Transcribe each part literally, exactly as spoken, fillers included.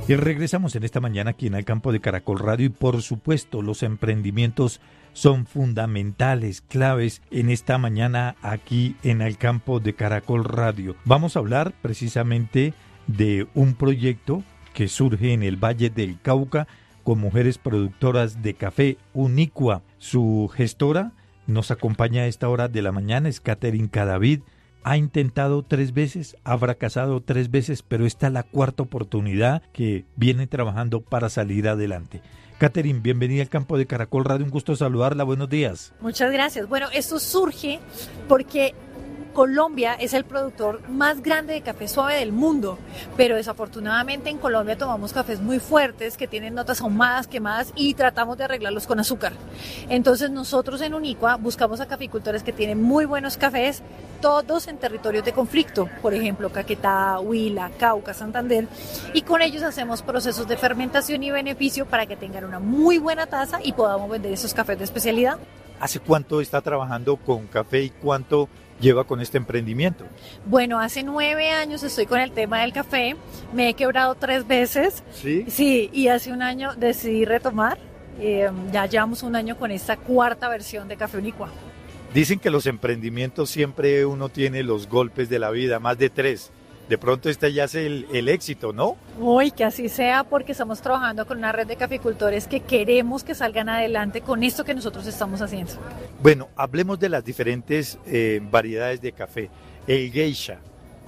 Y regresamos en esta mañana aquí en el campo de Caracol Radio y por supuesto los emprendimientos son fundamentales, claves en esta mañana aquí en el campo de Caracol Radio. Vamos a hablar precisamente de un proyecto que surge en el Valle del Cauca con mujeres productoras de café, Unicua. Su gestora nos acompaña a esta hora de la mañana, es Catherine Cadavid. Ha intentado tres veces, ha fracasado tres veces, pero esta es la cuarta oportunidad que viene trabajando para salir adelante. Catherine, bienvenida al campo de Caracol Radio, un gusto saludarla, buenos días. Muchas gracias. Bueno, esto surge porque Colombia es el productor más grande de café suave del mundo, pero desafortunadamente en Colombia tomamos cafés muy fuertes que tienen notas ahumadas, quemadas y tratamos de arreglarlos con azúcar. Entonces nosotros en Unicua buscamos a caficultores que tienen muy buenos cafés, todos en territorios de conflicto, por ejemplo Caquetá, Huila, Cauca, Santander, y con ellos hacemos procesos de fermentación y beneficio para que tengan una muy buena taza y podamos vender esos cafés de especialidad. ¿Hace cuánto está trabajando con café y cuánto lleva con este emprendimiento? Bueno, hace nueve años estoy con el tema del café, me he quebrado tres veces. ¿Sí? Sí, y hace un año decidí retomar, eh, ya llevamos un año con esta cuarta versión de Café Unicua. Dicen que los emprendimientos siempre uno tiene los golpes de la vida, más de tres. De pronto este ya es el, el éxito, ¿no? Uy, que así sea, porque estamos trabajando con una red de caficultores que queremos que salgan adelante con esto que nosotros estamos haciendo. Bueno, hablemos de las diferentes eh, variedades de café. El geisha,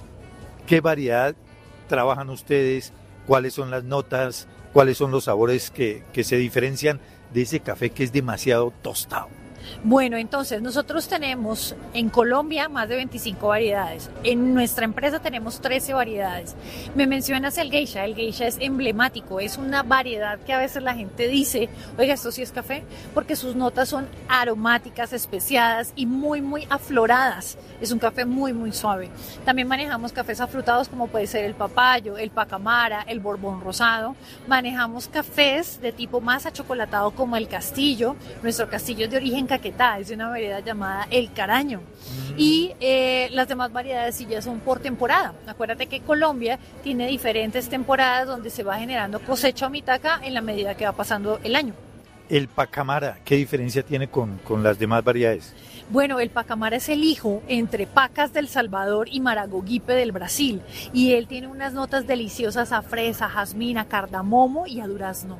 ¿qué variedad trabajan ustedes? ¿Cuáles son las notas? ¿Cuáles son los sabores que, que se diferencian de ese café que es demasiado tostado? Bueno, entonces nosotros tenemos en Colombia más de veinticinco variedades. En nuestra empresa tenemos trece variedades. Me mencionas el geisha. El geisha es emblemático, es una variedad que a veces la gente dice, oiga, esto sí es café, porque sus notas son aromáticas, especiadas y muy, muy afloradas. Es un café muy, muy suave. También manejamos cafés afrutados como puede ser el papayo, el pacamara, el borbón rosado. Manejamos cafés de tipo más achocolatado como el castillo. Nuestro castillo es de origen Caquetá, es de una variedad llamada el caraño. Mm. Y eh, las demás variedades sí ya son por temporada. Acuérdate que Colombia tiene diferentes temporadas donde se va generando cosecha o mitaca en la medida que va pasando el año. El pacamara, ¿qué diferencia tiene con, con las demás variedades? Bueno, el pacamara es el hijo entre pacas del Salvador y maragogipe del Brasil. Y él tiene unas notas deliciosas a fresa, jazmín, a cardamomo y a durazno.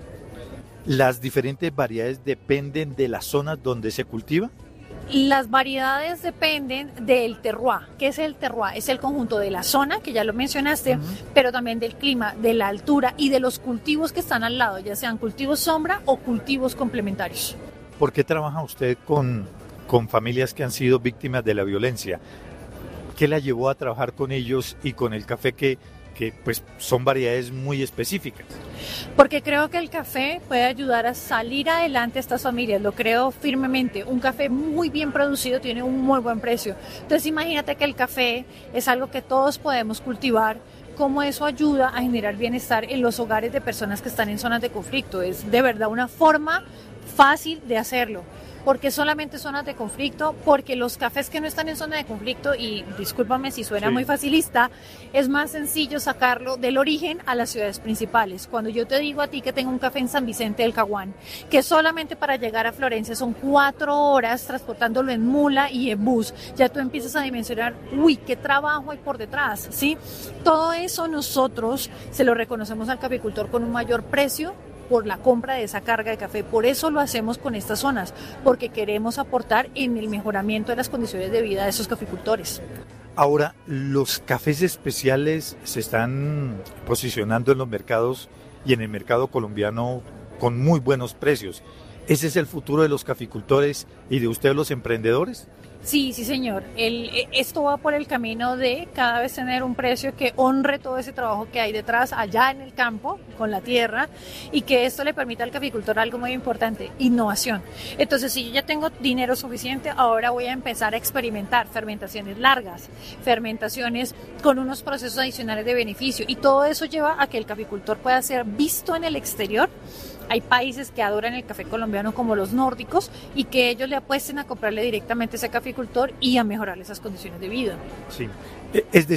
¿Las diferentes variedades dependen de las zonas donde se cultiva? Las variedades dependen del terroir. ¿Qué es el terroir? Es el conjunto de la zona, que ya lo mencionaste, uh-huh. pero también del clima, de la altura y de los cultivos que están al lado, ya sean cultivos sombra o cultivos complementarios. ¿Por qué trabaja usted con, con familias que han sido víctimas de la violencia? ¿Qué la llevó a trabajar con ellos y con el café que... que pues son variedades muy específicas? Porque creo que el café puede ayudar a salir adelante a estas familias, lo creo firmemente. Un café muy bien producido tiene un muy buen precio. Entonces imagínate que el café es algo que todos podemos cultivar, cómo eso ayuda a generar bienestar en los hogares de personas que están en zonas de conflicto. Es de verdad una forma fácil de hacerlo. ¿Por qué solamente zonas de conflicto? Porque los cafés que no están en zona de conflicto, y discúlpame si suena sí. muy facilista, es más sencillo sacarlo del origen a las ciudades principales. Cuando yo te digo a ti que tengo un café en San Vicente del Caguán, que solamente para llegar a Florencia son cuatro horas transportándolo en mula y en bus, ya tú empiezas a dimensionar, uy, qué trabajo hay por detrás, ¿sí? Todo eso nosotros se lo reconocemos al caficultor con un mayor precio por la compra de esa carga de café. Por eso lo hacemos con estas zonas, porque queremos aportar en el mejoramiento de las condiciones de vida de esos caficultores. Ahora, los cafés especiales se están posicionando en los mercados y en el mercado colombiano con muy buenos precios. ¿Ese es el futuro de los caficultores y de ustedes los emprendedores? Sí, sí señor. El, esto va por el camino de cada vez tener un precio que honre todo ese trabajo que hay detrás, allá en el campo, con la tierra, y que esto le permita al caficultor algo muy importante, innovación. Entonces, si yo ya tengo dinero suficiente, ahora voy a empezar a experimentar fermentaciones largas, fermentaciones con unos procesos adicionales de beneficio, y todo eso lleva a que el caficultor pueda ser visto en el exterior. Hay países que adoran el café colombiano como los nórdicos y que ellos le apuesten a comprarle directamente a ese caficultor y a mejorar esas condiciones de vida. Sí, es decir,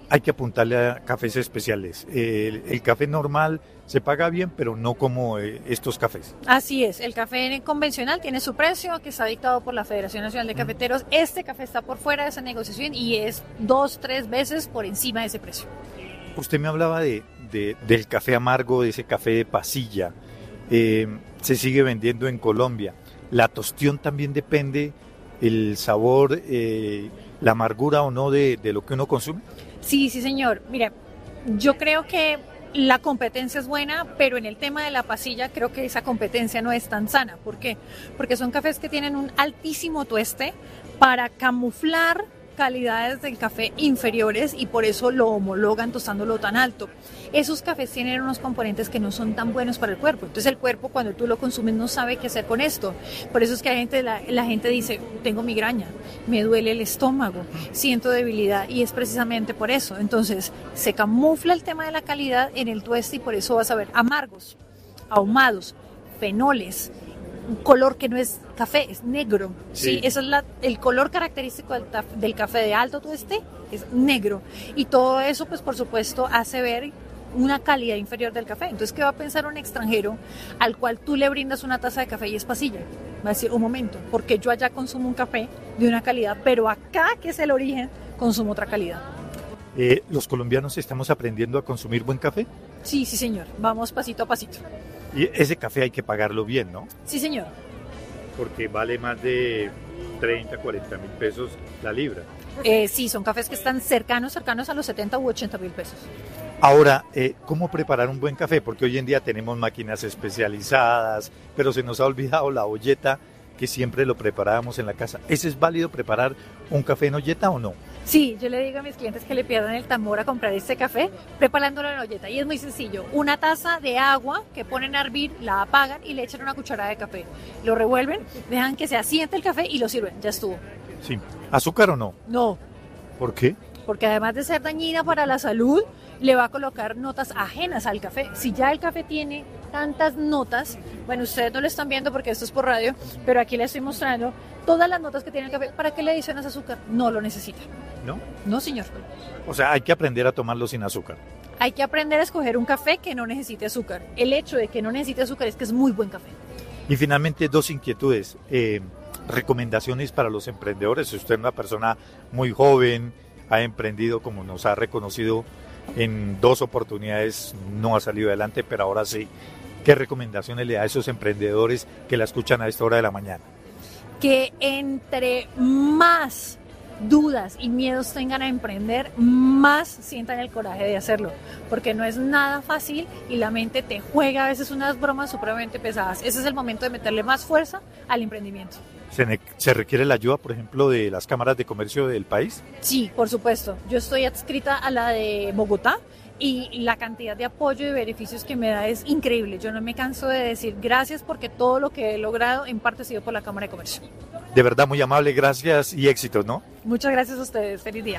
hay que apuntarle a cafés especiales. El, el café normal se paga bien, pero no como eh, estos cafés. Así es, el café convencional tiene su precio, que está dictado por la Federación Nacional de Cafeteros. Este café está por fuera de esa negociación y es dos, tres veces por encima de ese precio. Usted me hablaba de, de del café amargo, de ese café de pasilla. Eh, se sigue vendiendo en Colombia. La tostión también depende, el sabor, eh, la amargura o no de, de lo que uno consume. Sí, sí, señor. Mire, yo creo que la competencia es buena, pero en el tema de la pasilla creo que esa competencia no es tan sana. ¿Por qué? Porque son cafés que tienen un altísimo tueste para camuflar calidades del café inferiores y por eso lo homologan tostándolo tan alto. Esos cafés tienen unos componentes que no son tan buenos para el cuerpo. Entonces el cuerpo cuando tú lo consumes no sabe qué hacer con esto. Por eso es que la gente, la, la gente dice, tengo migraña, me duele el estómago, siento debilidad y es precisamente por eso. Entonces se camufla el tema de la calidad en el tueste y por eso vas a ver amargos, ahumados, fenoles, un color que no es café, es negro. Sí, sí eso es la, el color característico del, del café de alto tueste, es negro. Y todo eso, pues por supuesto, hace ver una calidad inferior del café. Entonces, ¿qué va a pensar un extranjero al cual tú le brindas una taza de café y es pasilla? Va a decir, un momento, porque yo allá consumo un café de una calidad, pero acá, que es el origen, consumo otra calidad. Eh, ¿Los colombianos estamos aprendiendo a consumir buen café? Sí, sí, señor. Vamos pasito a pasito. Y ese café hay que pagarlo bien, ¿no? Sí, señor. Porque vale más de treinta, cuarenta mil pesos la libra. Eh, sí, son cafés que están cercanos, cercanos a los setenta u ochenta mil pesos. Ahora, eh, ¿cómo preparar un buen café? Porque hoy en día tenemos máquinas especializadas, pero se nos ha olvidado la olleta que siempre lo preparábamos en la casa. ¿Ese es válido preparar un café en olleta o no? Sí, yo le digo a mis clientes que le pierdan el tambor a comprar este café preparándolo en olleta. Y es muy sencillo. Una taza de agua que ponen a hervir, la apagan y le echan una cucharada de café. Lo revuelven, dejan que se asiente el café y lo sirven. Ya estuvo. Sí. ¿Azúcar o no? No. ¿Por qué? Porque además de ser dañina para la salud, le va a colocar notas ajenas al café. Si ya el café tiene tantas notas, bueno, ustedes no lo están viendo porque esto es por radio, pero aquí les estoy mostrando todas las notas que tiene el café. ¿Para qué le adicionas azúcar? No lo necesita. ¿No? No, señor. O sea, hay que aprender a tomarlo sin azúcar. Hay que aprender a escoger un café que no necesite azúcar. El hecho de que no necesite azúcar es que es muy buen café. Y finalmente, dos inquietudes. Eh, recomendaciones para los emprendedores. Usted es una persona muy joven, ha emprendido, como nos ha reconocido en dos oportunidades, no ha salido adelante, pero ahora sí. ¿Qué recomendaciones le da a esos emprendedores que la escuchan a esta hora de la mañana? Que entre más dudas y miedos tengan a emprender, más sientan el coraje de hacerlo, porque no es nada fácil y la mente te juega a veces unas bromas supremamente pesadas. Ese es el momento de meterle más fuerza al emprendimiento. ¿Se, ¿Se requiere la ayuda, por ejemplo, de las cámaras de comercio del país? Sí, por supuesto. Yo estoy adscrita a la de Bogotá y la cantidad de apoyo y beneficios que me da es increíble. Yo no me canso de decir gracias porque todo lo que he logrado en parte ha sido por la Cámara de Comercio. De verdad, muy amable, gracias y éxitos, ¿no? Muchas gracias a ustedes. Feliz día.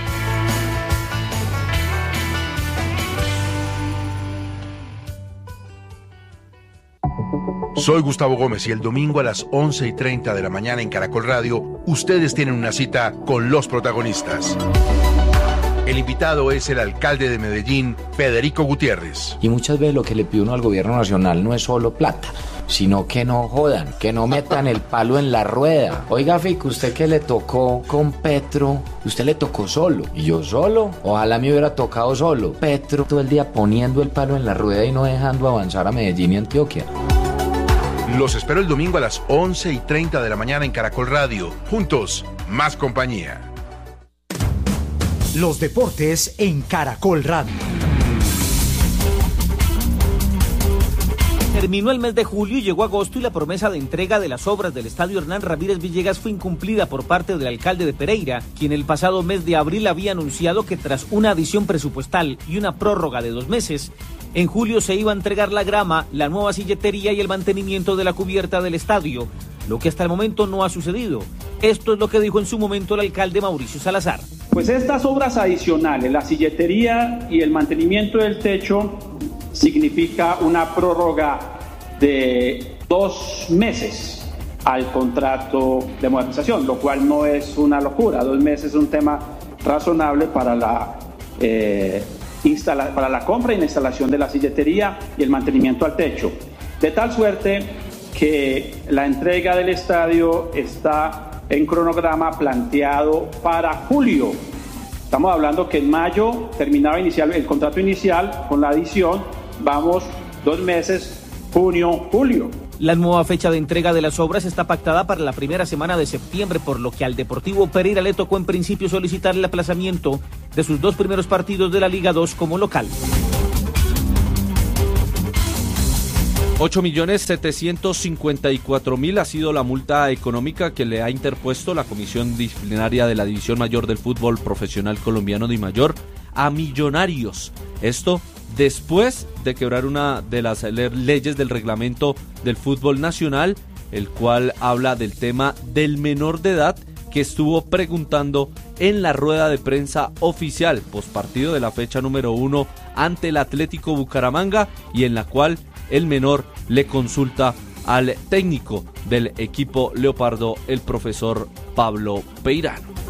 Soy Gustavo Gómez y el domingo a las once y treinta de la mañana en Caracol Radio, ustedes tienen una cita con los protagonistas. El invitado es el alcalde de Medellín, Federico Gutiérrez. Y muchas veces lo que le pide uno al gobierno nacional no es solo plata, sino que no jodan, que no metan el palo en la rueda. Oiga, Fico, usted que le tocó con Petro, usted le tocó solo. ¿Y yo solo? Ojalá me hubiera tocado solo. Petro todo el día poniendo el palo en la rueda y no dejando avanzar a Medellín y Antioquia. Los espero el domingo a las once y treinta de la mañana en Caracol Radio. Juntos, más compañía. Los deportes en Caracol Radio. Terminó el mes de julio y llegó agosto y la promesa de entrega de las obras del estadio Hernán Ramírez Villegas fue incumplida por parte del alcalde de Pereira, quien el pasado mes de abril había anunciado que tras una adición presupuestal y una prórroga de dos meses, en julio se iba a entregar la grama, la nueva silletería y el mantenimiento de la cubierta del estadio, lo que hasta el momento no ha sucedido. Esto es lo que dijo en su momento el alcalde Mauricio Salazar. Pues estas obras adicionales, la silletería y el mantenimiento del techo, significa una prórroga de dos meses al contrato de modernización, lo cual no es una locura. Dos meses es un tema razonable para la eh, instala, para la compra y la instalación de la silletería y el mantenimiento al techo. De tal suerte que la entrega del estadio está en cronograma planteado para julio. Estamos hablando que en mayo terminaba inicial, el contrato inicial con la adición, vamos dos meses, junio, julio. La nueva fecha de entrega de las obras está pactada para la primera semana de septiembre, por lo que al Deportivo Pereira le tocó en principio solicitar el aplazamiento de sus dos primeros partidos de la Liga dos como local. ocho millones setecientos cincuenta y cuatro mil ha sido la multa económica que le ha interpuesto la Comisión Disciplinaria de la División Mayor del Fútbol Profesional Colombiano DIMAYOR a Millonarios. Esto después de quebrar una de las leyes del reglamento del fútbol nacional, el cual habla del tema del menor de edad que estuvo preguntando en la rueda de prensa oficial postpartido de la fecha número uno ante el Atlético Bucaramanga, y en la cual el menor le consulta al técnico del equipo leopardo, el profesor Pablo Peirano.